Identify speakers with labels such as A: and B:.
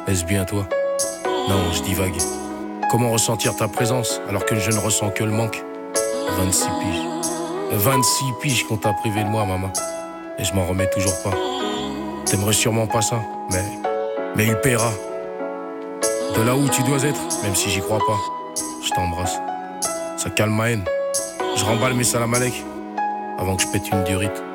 A: Est-ce bien toi? Non, je divague. Comment ressentir ta présence alors que je ne ressens que le manque? 26 piges. 26 piges qu'on t'a privé de moi, maman. Et je m'en remets toujours pas. T'aimerais sûrement pas ça, mais il paiera. De là où tu dois être, même si j'y crois pas. Je t'embrasse. Ça calme ma haine. Je remballe mes salam alek avant que je pète une durite.